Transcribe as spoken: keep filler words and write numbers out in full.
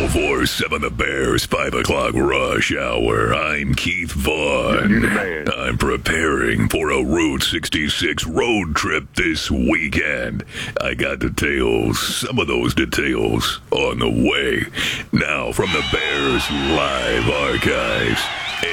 four seven The Bears, five o'clock rush hour. I'm Keith Vaughn. I'm preparing for a Route sixty-six road trip this weekend. I got details, some of those details, on the way. Now, from the Bears Live Archives,